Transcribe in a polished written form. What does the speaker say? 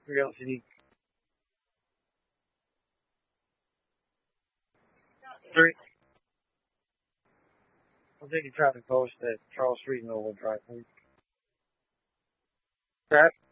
Real LCD. Three. I'll take a traffic post at Charles Street and Noble Drive, please. Traffic.